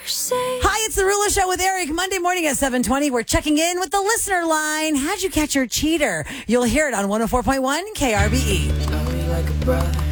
Hi, it's the Ruler Show with Eric. Monday morning at 7:20. We're checking in with the listener line. How'd you catch your cheater? You'll hear it on 104.1 KRBE.